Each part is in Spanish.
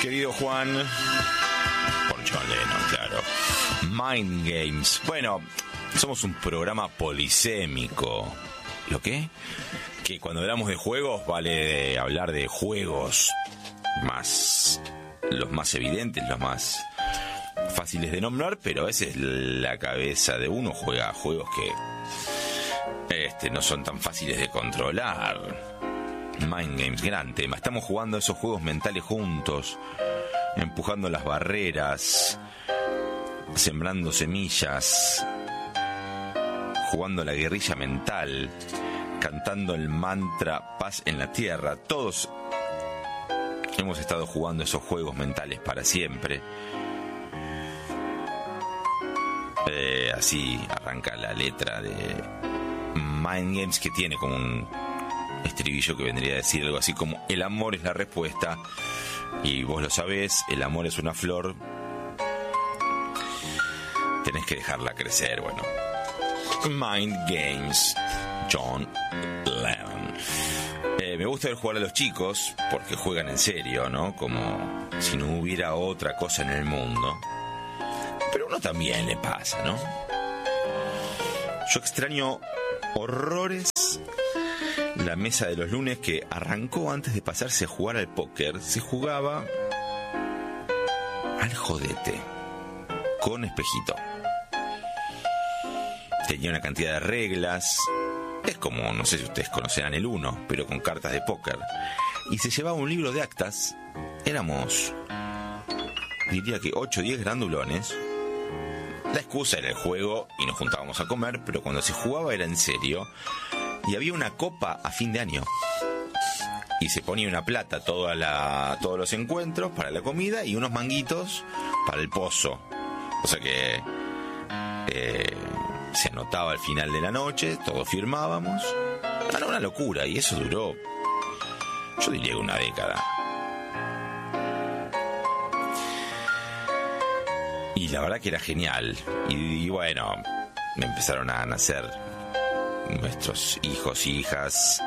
Querido Juan, por John Lennon, claro. Mind Games. Bueno, somos un programa polisémico. ¿Lo qué? Que cuando hablamos de juegos vale hablar de juegos los más evidentes, los más fáciles de nombrar, pero a veces la cabeza de uno juega a juegos que no son tan fáciles de controlar. Mind Games, gran tema. Estamos jugando esos juegos mentales juntos, empujando las barreras, sembrando semillas, jugando la guerrilla mental, cantando el mantra paz en la tierra. Todos hemos estado jugando esos juegos mentales para siempre. Así arranca la letra de Mind Games, que tiene como un estribillo que vendría a decir algo así como: el amor es la respuesta, y vos lo sabés, el amor es una flor, tenés que dejarla crecer. Bueno, Mind Games, John Lennon. Me gusta ver jugar a los chicos porque juegan en serio, ¿no? Como si no hubiera otra cosa en el mundo. Pero a uno también le pasa, ¿no? Yo extraño horrores la mesa de los lunes, que arrancó antes de pasarse a jugar al póker. Se jugaba al jodete con espejito. Tenía una cantidad de reglas. Es como, no sé si ustedes conocerán el Uno, pero con cartas de póker. Y se llevaba un libro de actas. Éramos, diría que 8 o 10 grandulones. La excusa era el juego y nos juntábamos a comer, pero cuando se jugaba era en serio. Y había una copa a fin de año. Y se ponía una plata todos los encuentros para la comida y unos manguitos para el pozo. O sea que se anotaba al final de la noche, todos firmábamos. Era una locura, y eso duró, yo diría que una década. Y la verdad que era genial. Y bueno, me empezaron a nacer nuestros hijos y hijas,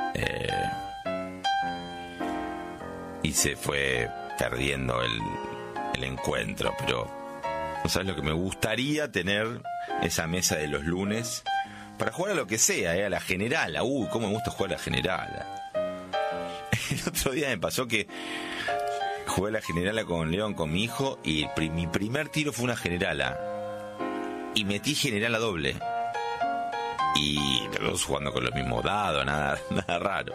y se fue perdiendo el encuentro. Pero no sabes lo que me gustaría tener, esa mesa de los lunes para jugar a lo que sea, a la generala. Cómo me gusta jugar a la generala. El otro día me pasó que jugué a la generala con León, con mi hijo, y mi primer tiro fue una generala y metí generala doble. Y los dos jugando con los mismos dados, nada raro.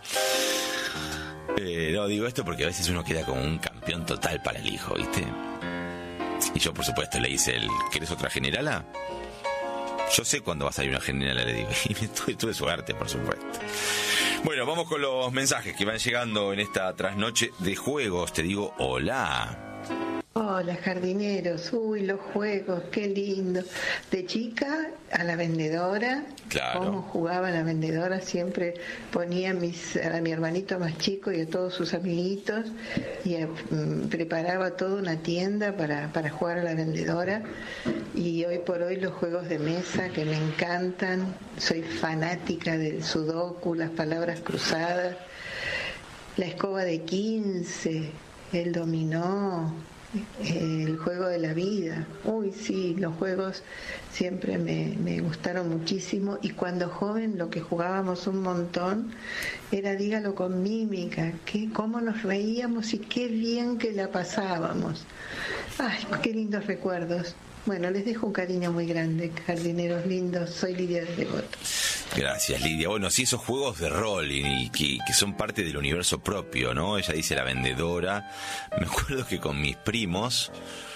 No digo esto porque a veces uno queda como un campeón total para el hijo, ¿viste? Y yo, por supuesto, le hice ¿querés otra generala? Yo sé cuándo va a salir una generala, le digo. Y tuve suerte, por supuesto. Bueno, vamos con los mensajes que van llegando en esta trasnoche de juegos. Te digo hola. Hola, jardineros. Los juegos, qué lindo. De chica a la vendedora. Claro. Cómo jugaba la vendedora. Siempre ponía a mi hermanito más chico y a todos sus amiguitos, y preparaba toda una tienda para jugar a la vendedora. Y hoy por hoy los juegos de mesa, que me encantan. Soy fanática del sudoku, las palabras cruzadas, la escoba de 15, el dominó, el juego de la vida. Sí, los juegos siempre me gustaron muchísimo. Y cuando joven lo que jugábamos un montón era dígalo con mímica, cómo nos reíamos y qué bien que la pasábamos. Ay, qué lindos recuerdos. Bueno, les dejo un cariño muy grande, jardineros lindos. Soy Lidia de Devoto. Gracias, Lidia. Bueno, sí, esos juegos de rol y que son parte del universo propio, ¿no? Ella dice la vendedora. Me acuerdo que con mis primos,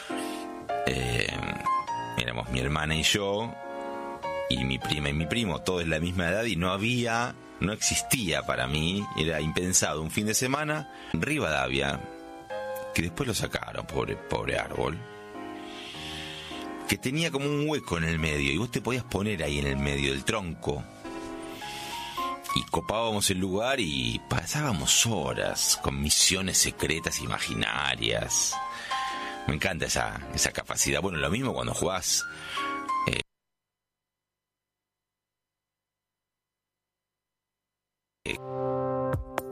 éramos mi hermana y yo, y mi prima y mi primo, todos de la misma edad, y no existía para mí, era impensado un fin de semana, Rivadavia, que después lo sacaron, pobre árbol, que tenía como un hueco en el medio, y vos te podías poner ahí en el medio del tronco, y copábamos el lugar y pasábamos horas con misiones secretas imaginarias. Me encanta esa capacidad. Bueno, lo mismo cuando jugás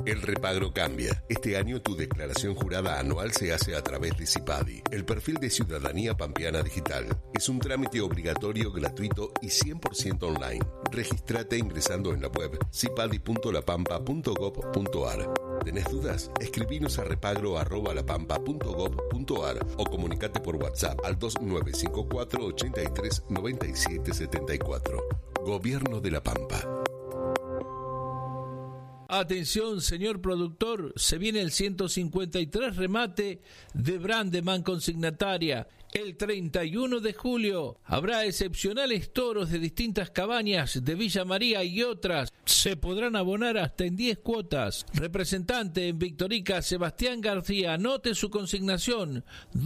El repagro cambia. Este año tu declaración jurada anual se hace a través de CIPADI, el perfil de Ciudadanía Pampeana Digital. Es un trámite obligatorio, gratuito y 100% online. Regístrate ingresando en la web cipadi.lapampa.gov.ar. ¿Tenés dudas? Escribinos a repagro@lapampa.gov.ar o comunicate por WhatsApp al 2954 83 97 74. Gobierno de La Pampa. Atención, señor productor, se viene el 153 remate de Brandeman Consignataria. El 31 de julio habrá excepcionales toros de distintas cabañas de Villa María y otras. Se podrán abonar hasta en 10 cuotas. Representante en Victorica, Sebastián García. Anote su consignación: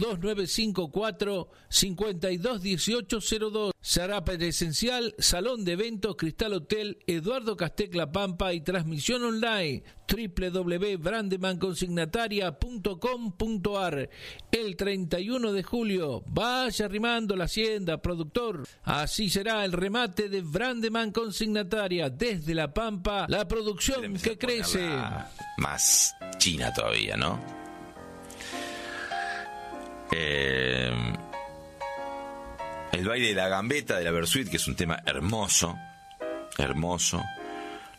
2954-521802. Se hará presencial, Salón de Eventos, Cristal Hotel, Eduardo Castec La Pampa y transmisión online www.brandemanconsignataria.com.ar. El 31 de julio, vaya arrimando la hacienda, productor. Así será el remate de Brandeman Consignataria. Desde La Pampa, la producción que crece. Más china todavía, ¿no? El baile de la gambeta de la Versuit, que es un tema hermoso, hermoso.